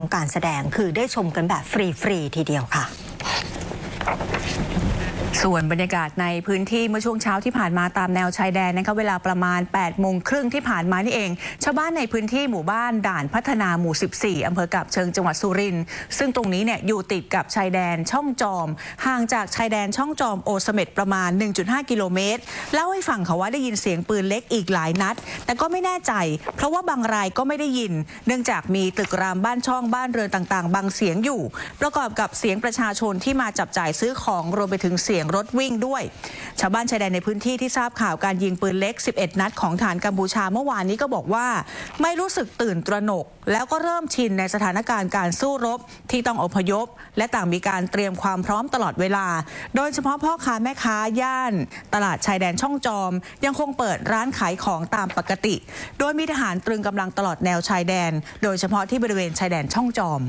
การแสดงคือได้ชมกันแบบฟรีๆทีเดียวค่ะส่วนบรรยากาศในพื้นที่เมื่อช่วงเช้าที่ผ่านมาตามแนวชายแดนนะคะเวลาประมาณ 8:30 น.ที่ผ่านมานี่เองชาวบ้านในพื้นที่หมู่บ้านด่านพัฒนาหมู่ 14 อำเภอกาบเชิงจังหวัดสุรินทร์ซึ่งตรงนี้เนี่ยอยู่ติดกับชายแดนช่องจอมห่างจากชายแดนช่องจอมโอเสเม็ดประมาณ 1.5 กิโลเมตรเล่าให้ฟังค่ะว่าได้ยินเสียงปืนเล็กอีกหลายนัดแต่ก็ไม่แน่ใจเพราะว่าบางรายก็ไม่ได้ยินเนื่องจากมีตึกรามบ้านช่องบ้านเรือนต่างๆบางเสียงอยู่ประกอบกับเสียงประชาชนที่มาจับจ่ายซื้อของรวมไปถึงเสียงรถวิ่งด้วยชาวบ้านชายแดนในพื้นที่ที่ทราบข่าวการยิงปืนเล็ก11 นัดของฐานกัมพูชาเมื่อวานนี้ก็บอกว่าไม่รู้สึกตื่นตระหนกแล้วก็เริ่มชินในสถานการณ์การสู้รบที่ต้องอพยพและต่างมีการเตรียมความพร้อมตลอดเวลาโดยเฉพาะพ่อค้าแม่ค้าย่านตลาดชายแดนช่องจอมยังคงเปิดร้านขายของตามปกติโดยมีทหารตรึงกำลังตลอดแนวชายแดนโดยเฉพาะที่บริเวณชายแดนช่องจอม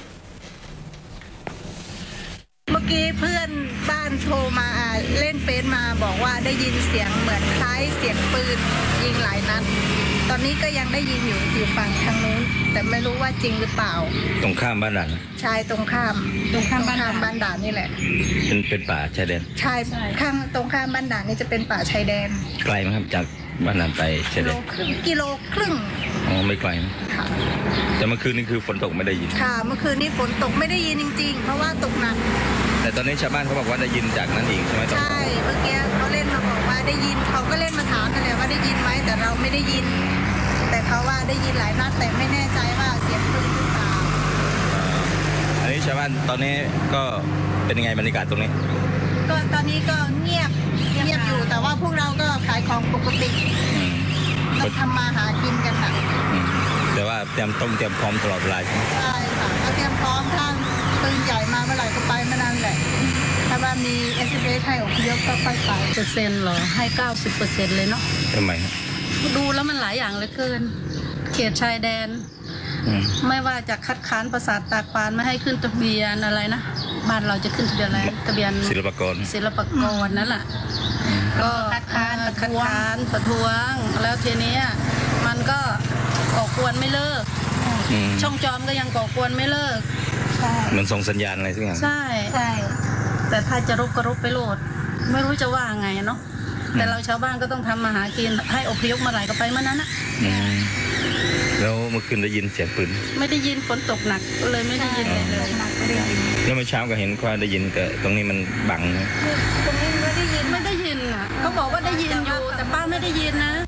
เมื่อกี้เพื่อนบ้านโทรมาเล่นเฟซมาบอกว่าได้ยินเสียงเหมือนคล้ายเสียงปืนยิงหลายนัดตอนนี้ก็ยังได้ยินอยู่ฝั่งทางนู้นแต่ไม่รู้ว่าจริงหรือเปล่าตรงข้ามบ้านด่านใช่ตรงข้ามบ้านด่านนี่แหละเป็นป่าชายแดนใช่ข้างตรงข้ามบ้านด่านนี่จะเป็นป่าชายแดนไกลไหมครับจากบ้านด่านไปชายแดนกิโลครึ่งอ๋อไม่ไกลค่ะแต่เมื่อคืนนี้คือฝนตกไม่ได้ยินค่ะเมื่อคืนนี้ฝนตกไม่ได้ยินจริงๆเพราะว่าตกหนักแต่ตอนนี้ชาวบ้านเขาบอกว่าได้ยินจากนั้นอีกใช่ไหมใช่เมื่อกี้เขาเล่นมาบอกว่าได้ยินเขาก็เล่นมาถามกันเลยว่าได้ยินไหมแต่เราไม่ได้ยินแต่เขาว่าได้ยินหลายนัดแต่ไม่แน่ใจว่าเสียงปืนหรือเปล่าอันนี้ชาวบ้านตอนนี้ก็เป็นยังไงบรรยากาศตรงนี้ก็ตอนนี้ก็เงียบอยู่แต่ว่าพวกเราก็ขายของปกติต้องทำมาหากินกันค่ะแต่ว่าเตรียมพร้อมตลอดเวลาใช่ไหมใช่ค่ะเราเตรียมพร้อมทางปืนใหญ่มาเมื่อไหร่ก็ไปเมื่อนั้นแหละถ้าว่ามี SMS ให้อพยพก็ค่อยไป %เหรอให้ 90% เลยเนาะทำไมดูแล้วมันหลายอย่างเหลือเกินเขตชายแดนไม่ว่าจะคัดค้านประสาทตาควานไม่ให้ขึ้นทะเบียนอะไรนะบ้านเราจะขึ้นทะเบียนอะไรทะเบียนศิลปากรนั่นแหละก็คัดค้านประท้วงแล้วทีนี้มันก็ก่อกวนไม่เลิกช่องจอมก็ยังก่อกวนไม่เลิกมันส่งสัญญาณอะไรสักอย่างใช่แต่ถ้าจะรบก็รบไปโลดไม่รู้จะว่าไงเนาะแต่เราชาวบ้านก็ต้องทำมาหากินให้อพยพมาไหลก็ไปเมื่อนั้นนะแล้วเมื่อคืนได้ยินเสียงปืนไม่ได้ยินฝนตกหนักเลยไม่ได้ยินเลยแล้วเมื่อเช้าก็เห็นว่าได้ยินแต่ตรงนี้มันบังตรงนี้ไม่ได้ยินอ่ะเขาบอกว่าได้ยินอยู่แต่ป้าไม่ได้ยินนะ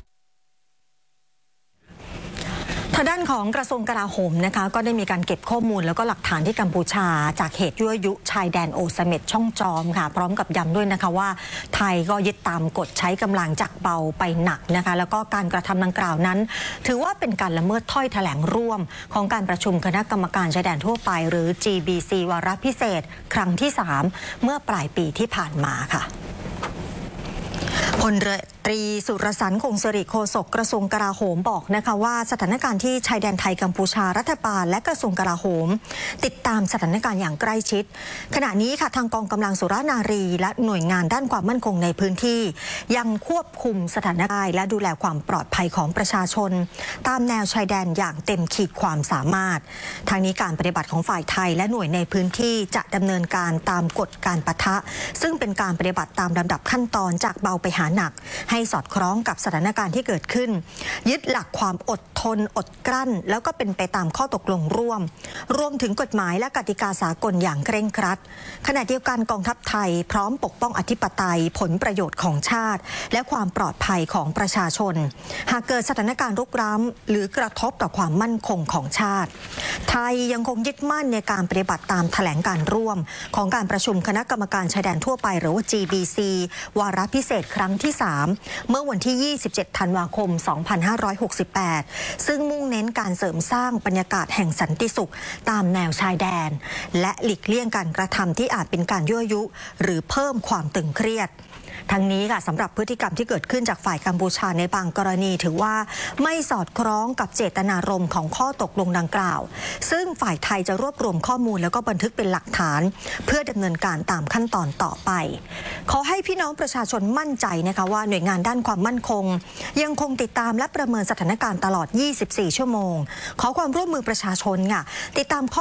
ทางด้านของกระทรวงกลาโหมนะคะก็ได้มีการเก็บข้อมูลแล้วก็หลักฐานที่กัมพูชาจากเหตุยั่วยุชายแดนโอเสเม็ดช่องจอมค่ะพร้อมกับย้ำด้วยนะคะว่าไทยก็ยึดตามกฎใช้กำลังจากเบาไปหนักนะคะแล้วก็การกระทำดังกล่าวนั้นถือว่าเป็นการละเมิดถ้อยแถลงร่วมของการประชุมคณะกรรมการชายแดนทั่วไปหรือ GBC วาระพิเศษครั้งที่ 3เมื่อปลายปีที่ผ่านมาค่ะพลเรือตรีสุรสันต์คงสิริโฆษกกระทรวงกลาโหมบอกนะคะว่าสถานการณ์ที่ชายแดนไทยกัมพูชารัฐบาลและกระทรวงกลาโหมติดตามสถานการณ์อย่างใกล้ชิดขณะนี้ค่ะทางกองกำลังสุรานารีและหน่วยงานด้านความมั่นคงในพื้นที่ยังควบคุมสถานการณ์และดูแลความปลอดภัยของประชาชนตามแนวชายแดนอย่างเต็มขีดความสามารถทางนี้การปฏิบัติของฝ่ายไทยและหน่วยในพื้นที่จะดำเนินการตามกฎการปะทะซึ่งเป็นการปฏิบัติตามลำดับขั้นตอนจากเบาไปหาหนักให้สอดคล้องกับสถานการณ์ที่เกิดขึ้นยึดหลักความอดทนอดกลั้นแล้วก็เป็นไปตามข้อตกลงร่วมรวมถึงกฎหมายและกติกาสากลอย่างเคร่งครัดขณะเดียวกันกองทัพไทยพร้อมปกป้องอธิปไตยผลประโยชน์ของชาติและความปลอดภัยของประชาชนหากเกิดสถานการณ์รุกรานหรือกระทบต่อความมั่นคงของชาติไทยยังคงยึดมั่นในการปฏิบัติตามแถลงการร่วมของการประชุมคณะกรรมการชายแดนทั่วไปหรือว่า GBC วาระพิเศษครั้งที่ 3เมื่อวันที่ 27 ธันวาคม 2568 ซึ่งมุ่งเน้นการเสริมสร้างบรรยากาศแห่งสันติสุขตามแนวชายแดนและหลีกเลี่ยงการกระทำที่อาจเป็นการยั่วยุหรือเพิ่มความตึงเครียด ทั้งนี้ค่ะสำหรับพฤติกรรมที่เกิดขึ้นจากฝ่ายกัมพูชาในบางกรณีถือว่าไม่สอดคล้องกับเจตนารมณ์ของข้อตกลงดังกล่าวซึ่งฝ่ายไทยจะรวบรวมข้อมูลแล้วก็บันทึกเป็นหลักฐานเพื่อดำเนินการตามขั้นตอนต่อไปขอให้พี่น้องประชาชนมั่นใจนะคะว่าหน่วยงานด้านความมั่นคงยังคงติดตามและประเมินสถานการณ์ตลอด 24 ชั่วโมงขอความร่วมมือประชาชนค่ะติดตามข้อ